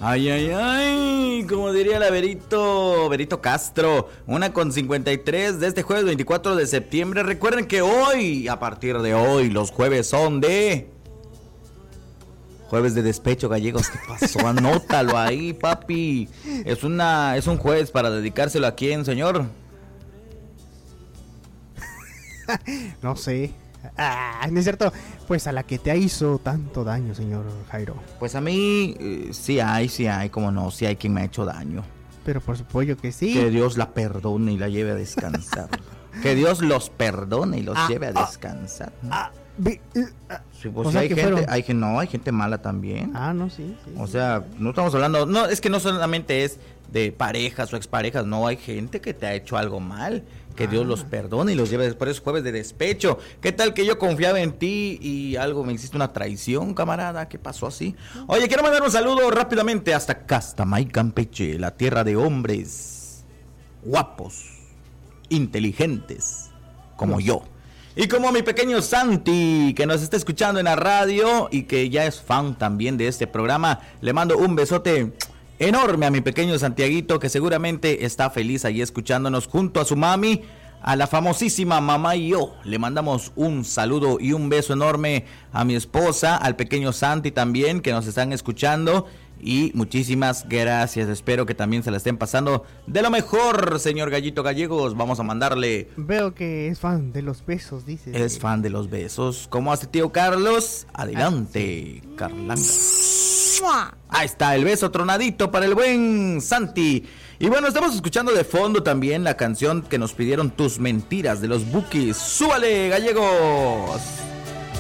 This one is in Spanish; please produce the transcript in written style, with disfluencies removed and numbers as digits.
Ay, ay, ay, como diría la Verito Castro, 1:53 de este jueves 24 de septiembre. Recuerden que hoy, a partir de hoy, los jueves son de... Jueves de despecho, gallegos. ¿Qué pasó? Anótalo ahí, papi. Es un jueves para dedicárselo a quién, señor. No sé. No es cierto. Pues a la que te hizo tanto daño, señor Jairo. Pues a mí sí hay, como no, sí hay quien me ha hecho daño. Pero por supuesto que sí. Que Dios la perdone y la lleve a descansar. Que Dios los perdone y los lleve a descansar. Sí, pues sí, hay gente mala también. No, sí. O sea, no estamos hablando, no, es que no solamente es de parejas o exparejas, no, hay gente que te ha hecho algo mal. Que Dios los perdone y los lleve después, jueves de despecho. ¿Qué tal que yo confiaba en ti y algo me hiciste una traición, camarada? ¿Qué pasó así? Oye, quiero mandar un saludo rápidamente hasta Castamay, Campeche, la tierra de hombres guapos, inteligentes, como yo. Y como mi pequeño Santi, que nos está escuchando en la radio y que ya es fan también de este programa, le mando un besote enorme a mi pequeño Santiaguito, que seguramente está feliz ahí escuchándonos junto a su mami, a la famosísima Mamá y yo. Le mandamos un saludo y un beso enorme a mi esposa, al pequeño Santi también, que nos están escuchando. Y muchísimas gracias, espero que también se la estén pasando de lo mejor, señor Gallito Gallegos. Vamos a mandarle... Veo que es fan de los besos, dice. Es fan de los besos. ¿Cómo hace tío Carlos? Adelante, Carlanga. Ahí está, el beso tronadito para el buen Santi. Y bueno, estamos escuchando de fondo también la canción que nos pidieron Tus Mentiras de los Bukis. ¡Súbale, gallegos!